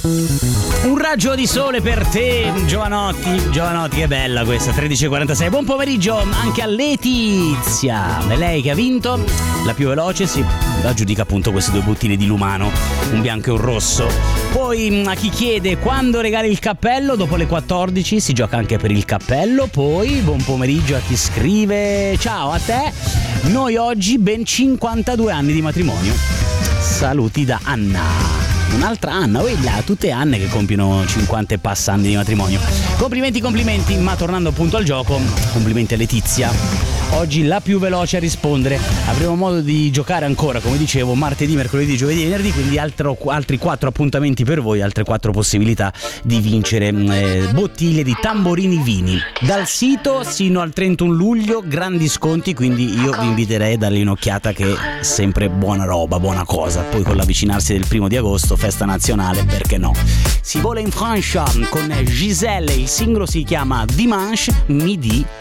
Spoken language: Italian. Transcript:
Un raggio di sole per te, Giovanotti, che bella questa, 13:46. Buon pomeriggio anche a Letizia, è lei che ha vinto la più veloce, si aggiudica appunto queste due bottine di Lumano, un bianco e un rosso. Poi a chi chiede quando regali il cappello, dopo le 14 si gioca anche per il cappello. Poi buon pomeriggio a chi scrive ciao a te, noi oggi ben 52 anni di matrimonio. Saluti da Anna. Un'altra Anna, tutte Anne che compiono 50 e passa anni di matrimonio. Complimenti, ma tornando appunto al gioco, complimenti a Letizia. Oggi la più veloce a rispondere. Avremo modo di giocare ancora, come dicevo, martedì, mercoledì, giovedì e venerdì, quindi altri 4 appuntamenti per voi, altre 4 possibilità di vincere bottiglie di Tamborini Vini. Dal sito sino al 31 luglio, grandi sconti, quindi io vi inviterei a dargli un'occhiata, che è sempre buona roba, buona cosa. Poi con l'avvicinarsi del 1 di agosto, festa nazionale, perché no? Si vola in Francia con Giselle, il singolo si chiama Dimanche Midi